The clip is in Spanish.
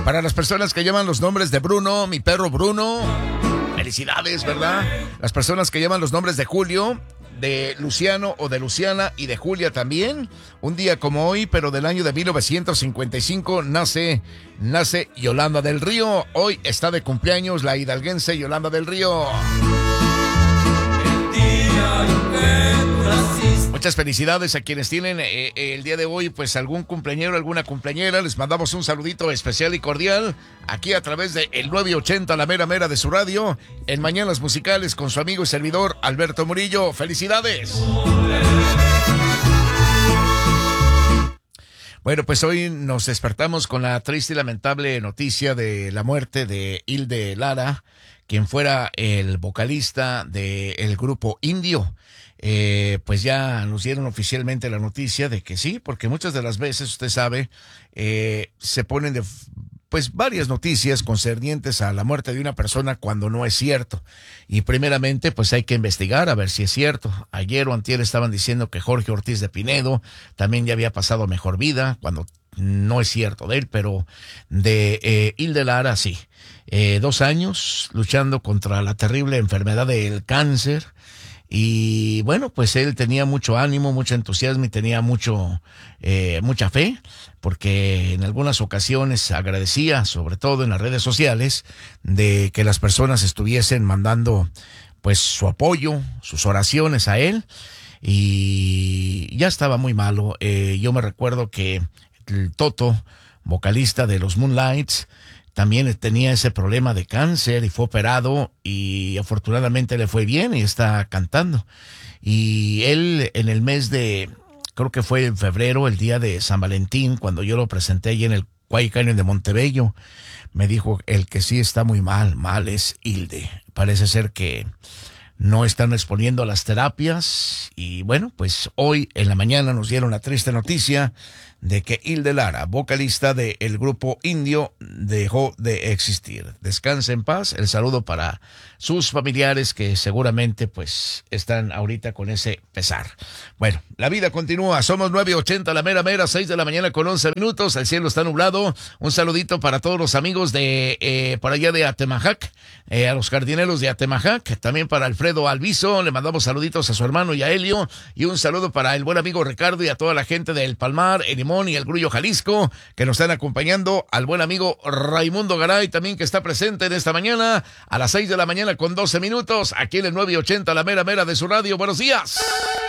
Para las personas que llevan los nombres de Bruno, mi perro Bruno, felicidades, ¿verdad? Las personas que llevan los nombres de Julio, de Luciano o de Luciana y de Julia también. Un día como hoy, pero del año de 1955, nace Yolanda del Río. Hoy está de cumpleaños la hidalguense Yolanda del Río. Muchas felicidades a quienes tienen el día de hoy, pues algún cumpleañero, alguna cumpleañera. Les mandamos un saludito especial y cordial aquí a través de el 980, la mera mera de su radio, en Mañanas Musicales con su amigo y servidor Alberto Murillo. ¡Felicidades! Bueno, pues hoy nos despertamos con la triste y lamentable noticia de la muerte de Hilde Lara, quien fuera el vocalista del grupo Indio. Pues ya anunciaron oficialmente la noticia de que sí, porque muchas de las veces, usted sabe, se ponen pues varias noticias concernientes a la muerte de una persona cuando no es cierto. Y primeramente, pues hay que investigar a ver si es cierto. Ayer o antier estaban diciendo que Jorge Ortiz de Pinedo también ya había pasado mejor vida, cuando no es cierto de él, pero de Hilde Lara sí. 2 años luchando contra la terrible enfermedad del cáncer. Y bueno, pues él tenía mucho ánimo, mucho entusiasmo y tenía mucha fe, porque en algunas ocasiones agradecía, sobre todo en las redes sociales, de que las personas estuviesen mandando pues su apoyo, sus oraciones a él, y ya estaba muy malo. Yo me recuerdo que el Toto, vocalista de los Moonlights, también tenía ese problema de cáncer y fue operado y afortunadamente le fue bien y está cantando. Y él en el mes de, creo que fue en febrero, el día de San Valentín, cuando yo lo presenté allí en el Quay Canyon de Montebello, me dijo, el que sí está muy mal es Hilde. Parece ser que no están exponiendo las terapias y bueno, pues hoy en la mañana nos dieron la triste noticia de que Hilde Lara, vocalista del grupo Indio, dejó de existir. Descanse en paz. El saludo para sus familiares que seguramente pues están ahorita con ese pesar. Bueno, la vida continúa. Somos 9:80, la mera mera, 6 de la mañana con 11 minutos. El cielo está nublado. Un saludito para todos los amigos de por allá de Atemajac, a los jardineros de Atemajac. También para Alfredo Alviso. Le mandamos saluditos a su hermano y a Helio. Y un saludo para el buen amigo Ricardo y a toda la gente del Palmar, el Limón y el Grullo, Jalisco, que nos están acompañando, al buen amigo Raimundo Garay también, que está presente en esta mañana a las 6 de la mañana con 12 minutos, aquí en el 980, la mera mera de su radio. Buenos días.